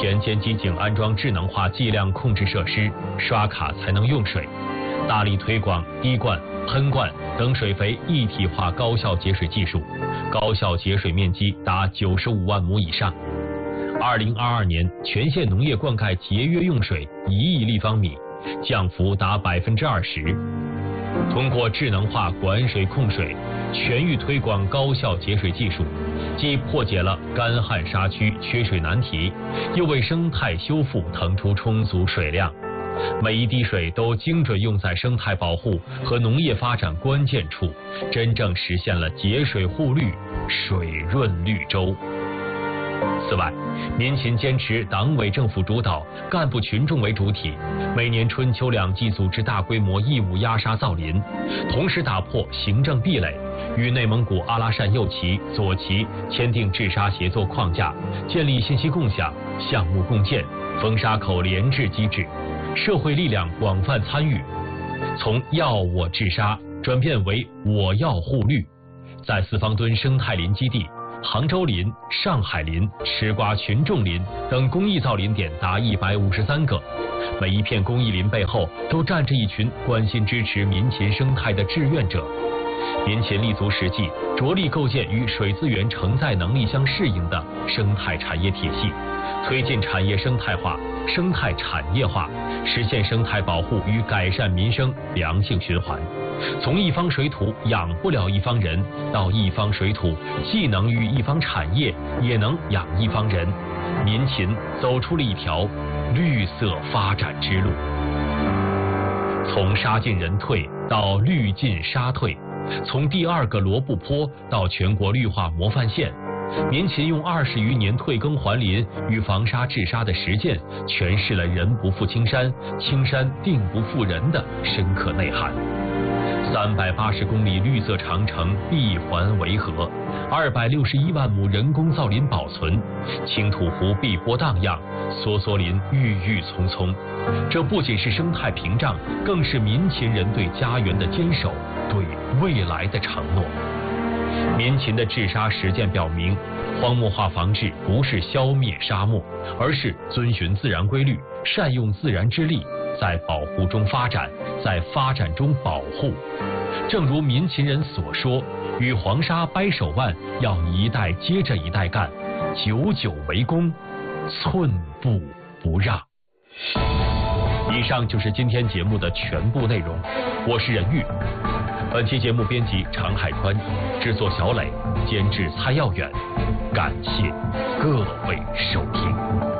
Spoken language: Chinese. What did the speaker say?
田间机井安装智能化计量控制设施，刷卡才能用水。大力推广滴灌、喷灌等水肥一体化高效节水技术，高效节水面积达95万亩以上。2022年全县农业灌溉节约用水1亿立方米，降幅达20%。通过智能化管水控水，全域推广高效节水技术，既破解了干旱沙区缺水难题，又为生态修复腾出充足水量。每一滴水都精准用在生态保护和农业发展关键处，真正实现了节水护绿、水润绿洲。此外，民勤坚持党委政府主导、干部群众为主体，每年春秋两季组织大规模义务压沙造林，同时打破行政壁垒，与内蒙古阿拉善右旗、左旗签订治沙协作框架，建立信息共享、项目共建、封沙口联治机制，社会力量广泛参与，从要我治沙转变为我要护绿，在四方墩生态林基地、杭州林、上海林、吃瓜群众林等公益造林点达153个，每一片公益林背后都站着一群关心支持民勤生态的志愿者。民勤立足实际，着力构建与水资源承载能力相适应的生态产业体系，推进产业生态化、生态产业化，实现生态保护与改善民生良性循环。从一方水土养不了一方人，到一方水土既能育一方产业，也能养一方人，民勤走出了一条绿色发展之路。从沙进人退到绿进沙退，从第2个罗布泊到全国绿化模范县，民勤用20余年退耕还林与防沙治沙的实践，诠释了人不负青山，青山定不负人的深刻内涵。380公里绿色长城闭环围河，261万亩人工造林保存，青土湖碧波荡漾，梭梭林郁郁葱葱。这不仅是生态屏障，更是民勤人对家园的坚守，对未来的承诺。民勤的治沙实践表明，荒漠化防治不是消灭沙漠，而是遵循自然规律，善用自然之力，在保护中发展，在发展中保护。正如民勤人所说，与黄沙掰手腕，要一代接着一代干，久久为功，寸步不让。以上就是今天节目的全部内容，我是任玉。本期节目编辑常海宽，制作小磊，监制蔡耀远。感谢各位收听。